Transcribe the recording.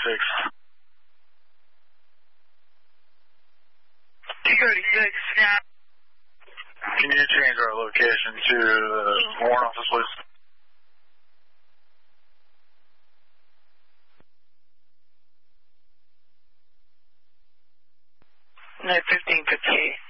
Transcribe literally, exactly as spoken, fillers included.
thirty-six. two thirty-six, yeah. Can you change our location to the warrant office, please? No, fifteen fifty-eight.